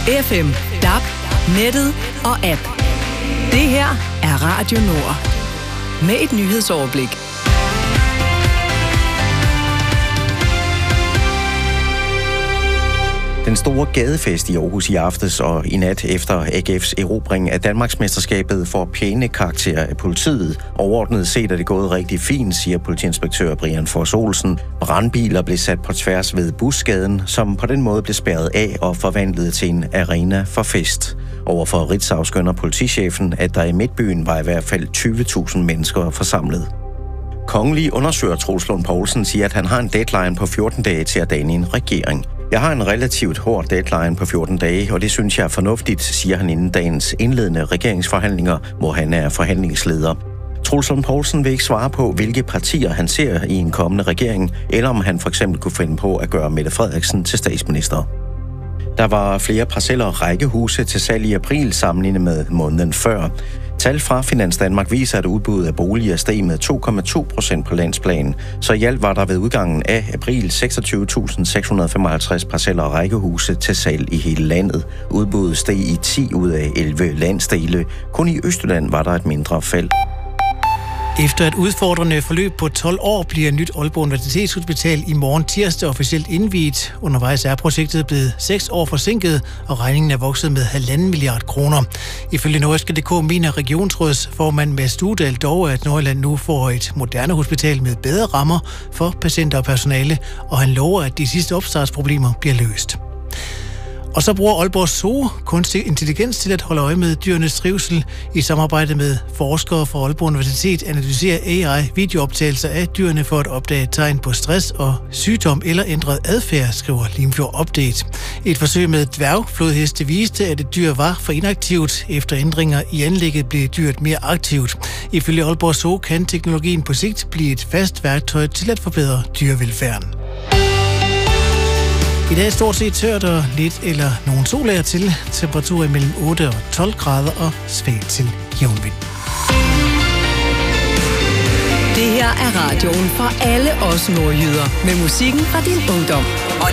FM, DAB, nettet og app. Det her er Radio Nord. Med et nyhedsoverblik. Den store gadefest i Aarhus i aftes og i nat efter AGF's erobring af Danmarksmesterskabet får pæne karakterer af politiet. Overordnet set er det gået rigtig fint, siger politiinspektør Brian Fors Olsen. Brandbiler blev sat på tværs ved Busgaden, som på den måde blev spærret af og forvandlet til en arena for fest. Overfor Ritzau skønner politichefen, at der i midtbyen var i hvert fald 20.000 mennesker forsamlet. Kongelig undersøger Troels Lund Poulsen siger, at han har en deadline på 14 dage til at danne en regering. Jeg har en relativt hård deadline på 14 dage, og det synes jeg er fornuftigt, siger han inden dagens indledende regeringsforhandlinger, hvor han er forhandlingsleder. Troels Lund Poulsen vil ikke svare på, hvilke partier han ser i en kommende regering, eller om han for eksempel kunne finde på at gøre Mette Frederiksen til statsminister. Der var flere parceller og rækkehuse til salg i april sammenlignet med måneden før. Tal fra Finans Danmark viser, at udbuddet af boliger steg med 2,2% på landsplan. Så i alt var der ved udgangen af april 26.655 parceller og rækkehuse til salg i hele landet. Udbuddet steg i 10 ud af 11 landsdele. Kun i Østjylland var der et mindre fald. Efter et udfordrende forløb på 12 år bliver nyt Aalborg Universitetshospital i morgen tirsdag officielt indviet. Undervejs er projektet blevet 6 år forsinket, og regningen er vokset med 1,5 milliard kroner. Ifølge Nordjyske.dk mener regionsrådsformand Mads Studal dog, at Nordjylland nu får et moderne hospital med bedre rammer for patienter og personale, og han lover, at de sidste opstartsproblemer bliver løst. Og så bruger Aalborg Zoo kunstig intelligens til at holde øje med dyrenes trivsel. I samarbejde med forskere fra Aalborg Universitet analyserer AI videooptagelser af dyrene for at opdage tegn på stress og sygdom eller ændret adfærd, skriver Limfjord Update. Et forsøg med dværgflodheste viste, at et dyr var for inaktivt. Efter ændringer i anlægget blev dyret mere aktivt. Ifølge Aalborg Zoo kan teknologien på sigt blive et fast værktøj til at forbedre dyrevelfærden. I dag er stort set tørt og lidt eller nogen sol er til. Temperaturer mellem 8 og 12 grader og svagt til jævnvind. Det her er radioen for alle os nordjyder. Med musikken fra din ungdom.